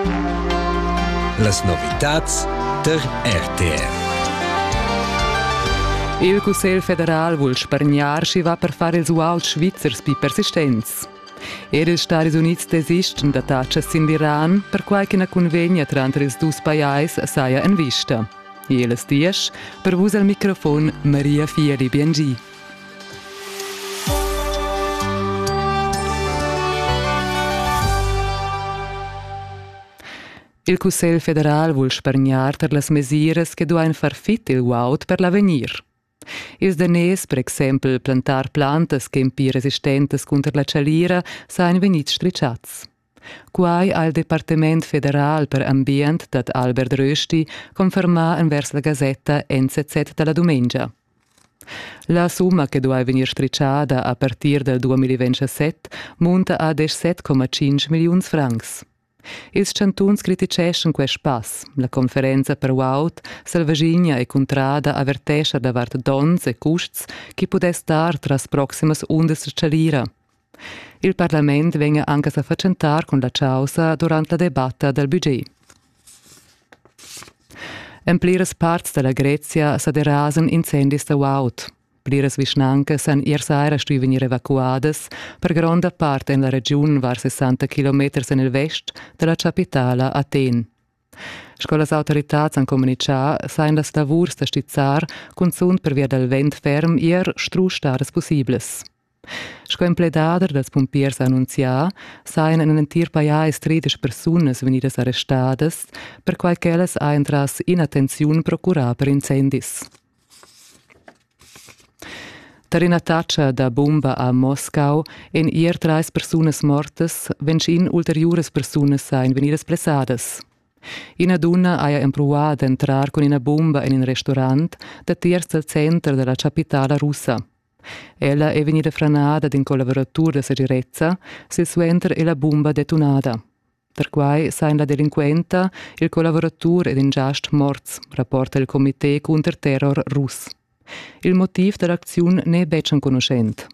Las novitats der RTR. Il Cussegl federal vuol spargnar schi va per fare ils uaus svizzers pi persistenz. Els Stati Units desisten da tachas in l'Iran per quai che una convegna tra ils dus paiais saia en vista. E les dies, per vus al microfon Maria Fieri Biangi. Il Cussegl federal vuol spargnar ter las mesiras che duain far fit il uaut per l'avenir. Ils danès, per exempel, plantar plantas che pi resistentes contra la cialira, sain venits stricciats. Quai al Departement Federal per Ambient dat Albert Rösti conferma envers la Gazzetta NZZ dalla domenica. La summa che duai venir stricciada a partir del 2027 monta a 17,5 milions francs. Ils chantuns criticeschen quest pass. La conferenza per Wout, Salvagigna e Contrada avertescha davart dons e custs che pudes dar tras proximas undes de cialira. Il Parlament venga anche a facentar con la causa durante la debatta del budget. En pliras parts della Grezia s'aderasen incendis da Wout. Pliras vischnancas han iersaira stui venir evacuadas per gronda parte in la region var 60 km en il vest della capitala Aten. Scolas autoritats han comunicia sain las lavurs da stizzar consund per via del vent ferm ier strustadas possibles. Sco in pledader dels pompiers annunzia sain en entir paiais 13 personas venidas arrestadas per quai chelas hain tras inattenziun procura per incendis. Ter in attaccia da bomba a Moscau en ier 3 personas mortas, vencin ulteriores personas sain venidas plesadas. Ina donna aia impruat entrar con una bomba in un restaurant da tiers del center della capitala russa. Ella è venida franada din collaboratur da segirezza, se suenter e la bomba detonada. Per quai sain la delinquenta, il collaboratur ed in giast morts, rapporta il Comité Counterterror russ. Il motiv dell'azione ne è becen conoscent.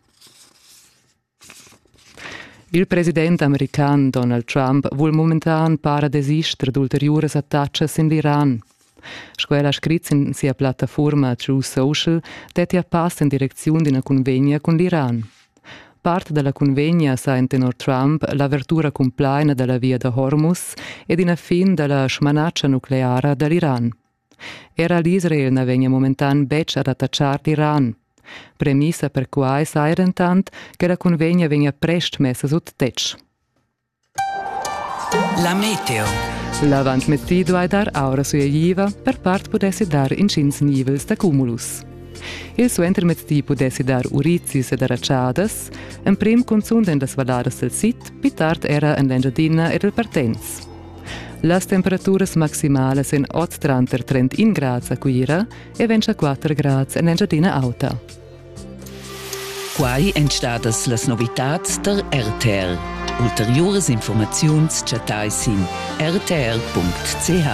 Il presidente americano Donald Trump vuol momentan para desistere d'ulteriores attacches in l'Iran. Scuola scritto in sia piattaforma True Social detti a pass in direzione di una convegna con l'Iran. Parte della convegna sa in tenor Trump l'apertura completa della via da Hormuz ed in fin della smanaccia nucleare dall'Iran. Era l'Israel ne vegna momentan bec ad attacciar l'Iran. Premissa per quai sa rentant che la convegna vegna prest messa sot tec. La meteo. L'avant metti duai dar aura suia jiva, per part pudessi dar in cins nivels da cumulus. Il suenter metti pudessi dar urizis ed aracciadas, en prim consunden las valadas del sit, pitart era en l'engiadina ed el partenz. Las temperaturas maximales en 8-30 grads a Cuira e 24 grads en Engiadina Alta. Quai entstadas las novitats der RTR. Ulteriores informaziuns chatais in rtr.ch.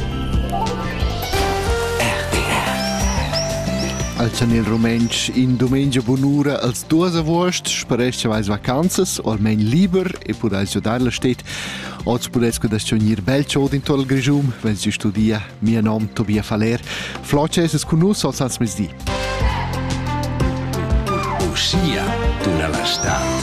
Al Chanel Romensch in domenica bonura als 2 agost sparesce vais vacanzas o almen liber e podais giudar la stet. Oggi podesco da scionir bel ciod in tol grigium, wenn si studia. Mio nom Tobia Faler. Floces es con nus als mesdi. Uscia d'una la stat.